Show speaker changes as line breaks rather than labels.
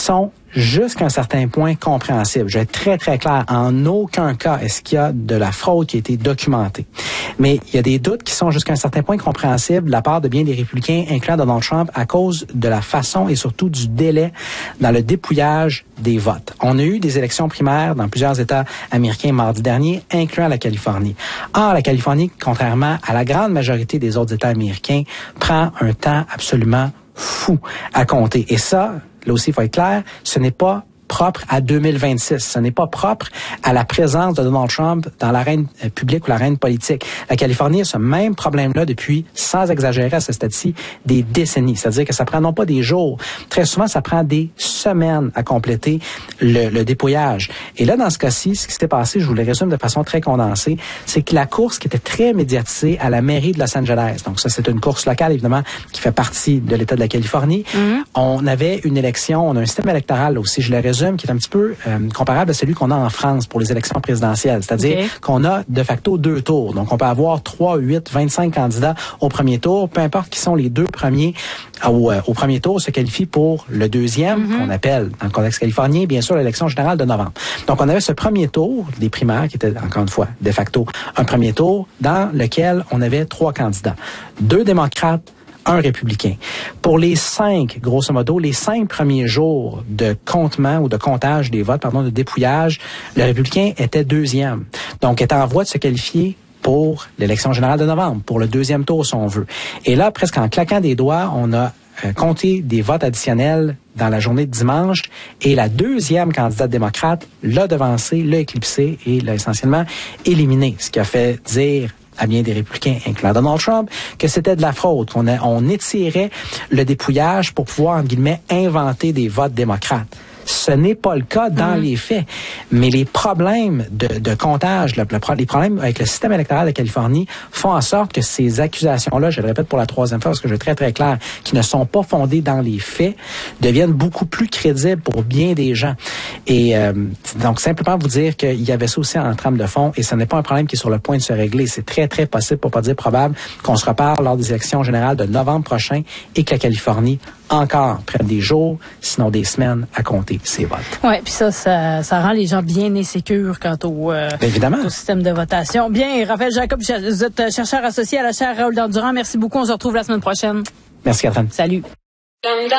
sont jusqu'à un certain point compréhensibles. Je vais être très, très clair. En aucun cas est-ce qu'il y a de la fraude qui a été documentée. Mais il y a des doutes qui sont jusqu'à un certain point compréhensibles de la part de bien des républicains, incluant Donald Trump, à cause de la façon et surtout du délai dans le dépouillage des votes. On a eu des élections primaires dans plusieurs États américains mardi dernier, incluant la Californie. Or, la Californie, contrairement à la grande majorité des autres États américains, prend un temps absolument fou à compter. Et ça, là aussi, il faut être clair, ce n'est pas propre à 2026. Ce n'est pas propre à la présence de Donald Trump dans l'arène publique ou l'arène politique. La Californie a ce même problème-là depuis, sans exagérer à ce stade-ci, des décennies. C'est-à-dire que ça prend non pas des jours, très souvent ça prend des semaines à compléter le dépouillage. Et là, dans ce cas-ci, ce qui s'est passé, je vous le résume de façon très condensée, c'est que la course qui était très médiatisée à la mairie de Los Angeles, donc ça c'est une course locale évidemment qui fait partie de l'État de la Californie, on avait une élection, on a un système électoral là aussi, je le résume, qui est un petit peu comparable à celui qu'on a en France pour les élections présidentielles. C'est-à-dire qu'on a de facto 2 tours. Donc, on peut avoir 3, 8, 25 candidats au premier tour. Peu importe qui sont les 2 premiers au premier tour, se qualifient pour le deuxième, qu'on appelle, dans le contexte californien, bien sûr, l'élection générale de novembre. Donc, on avait ce premier tour des primaires, qui était, encore une fois, de facto, un premier tour, dans lequel on avait 3 candidats. 2 démocrates, un républicain. Pour les 5, grosso modo, les 5 premiers jours de comptement ou de comptage des votes, de dépouillage, le républicain était deuxième. Donc, était en voie de se qualifier pour l'élection générale de novembre, pour le deuxième tour, si on veut. Et là, presque en claquant des doigts, on a compté des votes additionnels dans la journée de dimanche et la deuxième candidate démocrate l'a devancé, l'a éclipsé et l'a essentiellement éliminé. Ce qui a fait dire à bien des républicains, incluant Donald Trump, que c'était de la fraude, on étirait le dépouillage pour pouvoir, entre guillemets, inventer des votes démocrates. Ce n'est pas le cas dans les faits. Mais les problèmes de comptage, les problèmes avec le système électoral de la Californie font en sorte que ces accusations-là, je le répète pour la 3e fois parce que je vais être très, très clair, qui ne sont pas fondées dans les faits, deviennent beaucoup plus crédibles pour bien des gens. Et donc, simplement vous dire qu'il y avait ça aussi en trame de fond et ce n'est pas un problème qui est sur le point de se régler. C'est très, très possible, pour pas dire probable, qu'on se reparle lors des élections générales de novembre prochain et que la Californie encore prenne des jours, sinon des semaines à compter ses votes.
Oui, puis ça rend les gens bien insécures quant au système de votation. Bien, Raphaël Jacob, vous êtes chercheur associé à la chaire Raoul Dandurand. Merci beaucoup. On se retrouve la semaine prochaine.
Merci, Catherine.
Salut.